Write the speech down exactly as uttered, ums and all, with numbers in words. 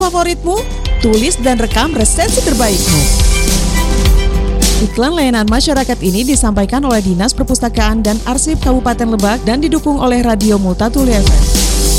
favoritmu? Tulis dan rekam resensi terbaikmu. Iklan layanan masyarakat ini disampaikan oleh Dinas Perpustakaan dan Arsip Kabupaten Lebak dan didukung oleh Radio Multatuli F M.